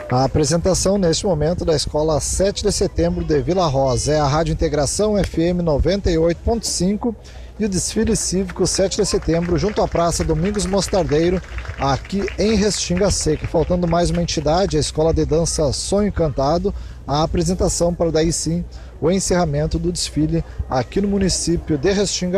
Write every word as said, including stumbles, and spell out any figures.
A apresentação neste momento da Escola sete de Setembro de Vila Rosa é a Rádio Integração F M noventa e oito ponto cinco e o desfile cívico sete de Setembro junto à Praça Domingos Mostardeiro, aqui em Restinga Seca. Faltando mais uma entidade, a Escola de Dança Sonho Encantado, a apresentação para daí sim o encerramento do desfile aqui no município de Restinga